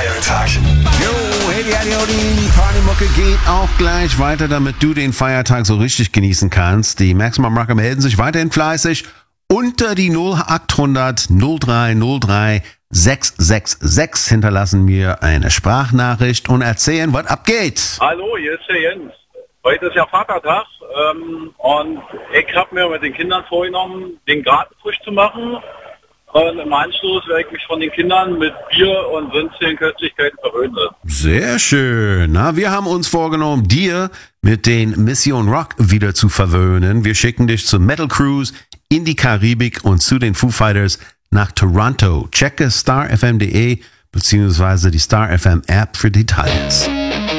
Feiertag. Jo, hey, die Partymucke geht auch gleich weiter, damit du den Feiertag so richtig genießen kannst. Die Maximum Rocker melden sich weiterhin fleißig unter die 0800 0303 666. Hinterlassen mir eine Sprachnachricht und erzählen, was abgeht. Hallo, hier ist der Jens. Heute ist ja Vatertag und ich habe mir mit den Kindern vorgenommen, den Garten frisch zu machen. Und im Anschluss werde ich mich von den Kindern mit Bier und sonstigen Köstlichkeiten verwöhnen. Sehr schön. Na, wir haben uns vorgenommen, dir mit den Mission Rock wieder zu verwöhnen. Wir schicken dich zur Metal Cruise in die Karibik und zu den Foo Fighters nach Toronto. Checke starfm.de bzw. die Star FM App für Details.